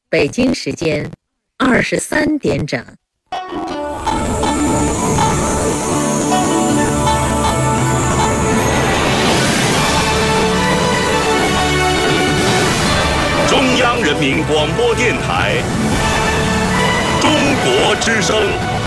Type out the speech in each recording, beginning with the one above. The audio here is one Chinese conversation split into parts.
北京时间23点整。 中央人民广播电台中国之声。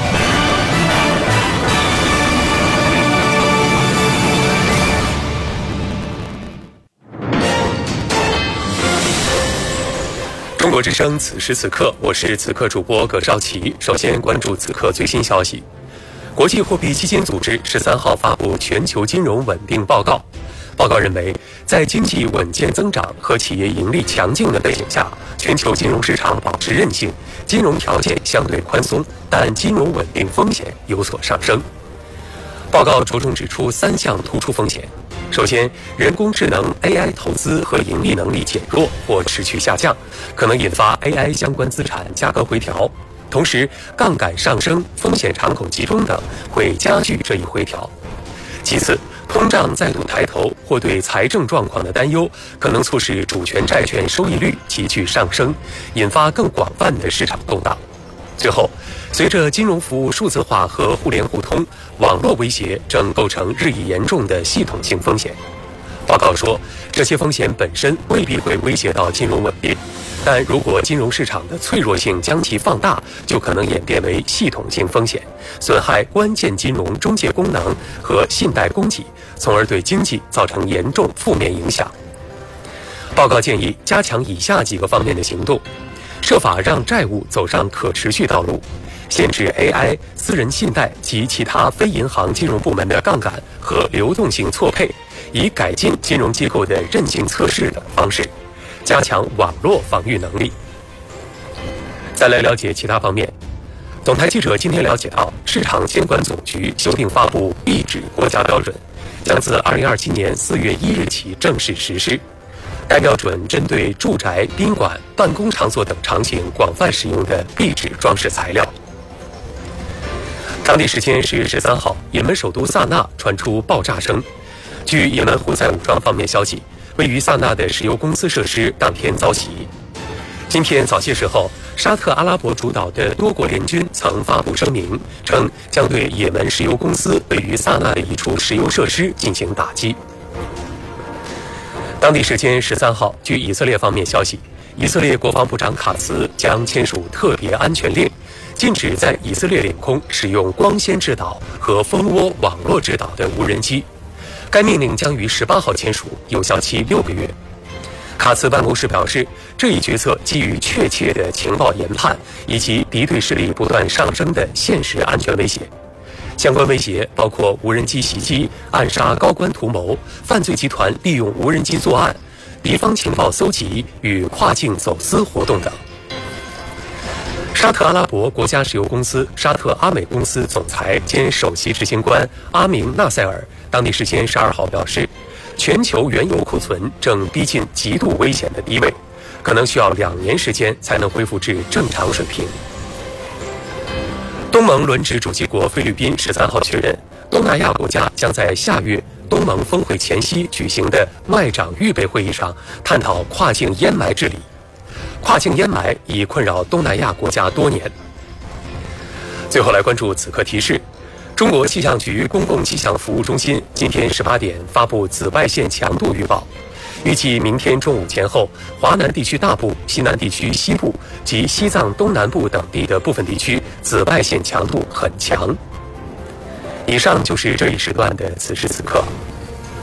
中国之声，此时此刻，我是此刻主播葛少奇。首先关注此刻最新消息。国际货币基金组织13号发布全球金融稳定报告。报告认为，在经济稳健增长和企业盈利强劲的背景下，全球金融市场保持韧性，金融条件相对宽松，但金融稳定风险有所上升。报告着重指出3项突出风险。首先，人工智能 AI 投资和盈利能力减弱或持续下降，可能引发 AI 相关资产价格回调。同时，杠杆上升、风险敞口集中等会加剧这一回调。其次，通胀再度抬头或对财政状况的担忧，可能促使主权债券收益率急剧上升，引发更广泛的市场动荡。最后，随着金融服务数字化和互联互通，网络威胁正构成日益严重的系统性风险。报告说，这些风险本身未必会威胁到金融稳定，但如果金融市场的脆弱性将其放大，就可能演变为系统性风险，损害关键金融中介功能和信贷供给，从而对经济造成严重负面影响。报告建议加强以下几个方面的行动：设法让债务走上可持续道路，限制 AI、私人信贷及其他非银行金融部门的杠杆和流动性错配，以改进金融机构的韧性测试等方式，加强网络防御能力。再来了解其他方面。总台记者今天了解到，市场监管总局修订发布币纸国家标准，将自2027年4月1日起正式实施。该标准针对住宅、宾馆、办公场所等场景广泛使用的壁纸装饰材料。当地时间10月13号，也门首都萨那传出爆炸声。据也门胡塞武装方面消息，位于萨那的石油公司设施当天遭袭。今天早些时候，沙特阿拉伯主导的多国联军曾发布声明，称将对也门石油公司位于萨那的一处石油设施进行打击。当地时间13号，据以色列方面消息，以色列国防部长卡茨将签署特别安全令，禁止在以色列领空使用光纤制导和蜂窝网络制导的无人机。该命令将于18号签署，有效期6个月。卡茨办公室表示，这一决策基于确切的情报研判以及敌对势力不断上升的现实安全威胁。相关威胁包括无人机袭击、暗杀高官图谋、犯罪集团利用无人机作案、敌方情报搜集与跨境走私活动等。沙特阿拉伯国家石油公司沙特阿美公司总裁兼首席执行官阿明纳塞尔当地时间12号表示，全球原油库存正逼近极度危险的低位，可能需要2年时间才能恢复至正常水平。东盟轮值主席国菲律宾13号确认，东南亚国家将在下月东盟峰会前夕举行的外长预备会议上探讨跨境烟霾治理。跨境烟霾已困扰东南亚国家多年。最后来关注此刻提示，中国气象局公共气象服务中心今天18点发布紫外线强度预报，预计明天中午前后，华南地区大部、西南地区西部及西藏东南部等地的部分地区紫外线强度很强。以上就是这一时段的此时此刻，